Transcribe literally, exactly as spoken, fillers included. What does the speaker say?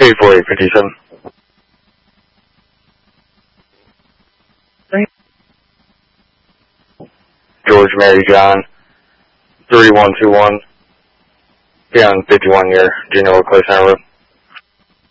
eight four eight five seven. George Mary John, three one two one, beyond fifty-one year, Genoa Clay Center Road.